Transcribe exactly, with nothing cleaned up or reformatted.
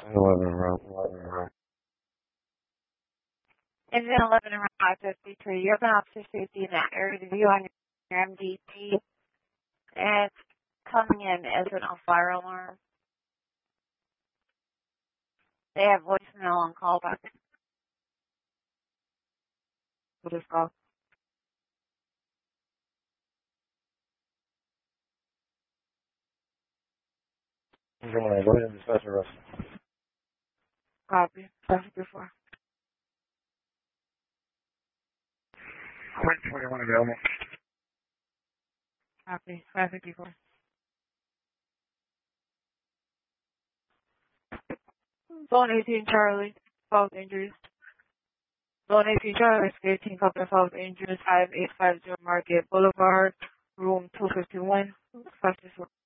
eleven room, eleven room. Engine eleven around five fifty-three. You have an officer safety in that area to view on your M D T. And it's coming in as an off-fire alarm. They have voicemail on callback. We'll just call. Good morning. Go ahead and dispatch the rest. Copy. Traffic before. Point twenty-one available. Copy. Traffic before. Zone eighteen Charlie. twelve injuries. Zone eighteen Charlie. eighteen couple of twelve injuries. five eight five zero Market Boulevard. Room two fifty-one. five